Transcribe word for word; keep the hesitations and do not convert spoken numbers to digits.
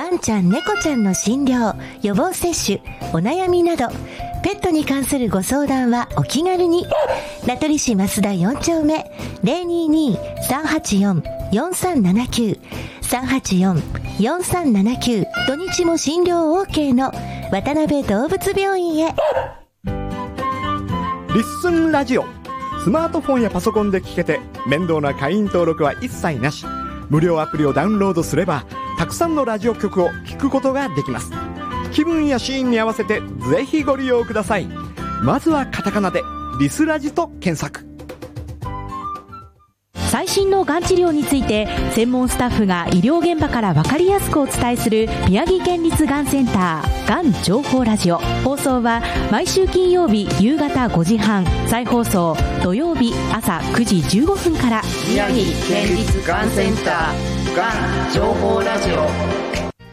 ワンちゃん猫ちゃんの診療、予防接種、お悩みなどペットに関するご相談はお気軽に。名取市増田よん丁目 ゼロにーにーさんはちよん よんさんななきゅう さんはちよん よんさんななきゅう、土日も診療 OK の渡辺動物病院へ。 リッスンラジオ、スマートフォンやパソコンで聞けて面倒な会員登録は一切なし。無料アプリをダウンロードすればたくさんのラジオ局を聞くことができます。気分やシーンに合わせてぜひご利用ください。まずはカタカナでリスラジと検索。 最新のがん治療について専門スタッフが医療現場から分かりやすくお伝えする宮城県立がんセンターがん情報ラジオ。放送は毎週金曜日夕方ごじはん、再放送土曜日朝くじじゅうごふんから。 宮城県立がんセンターがん情報ラジオ。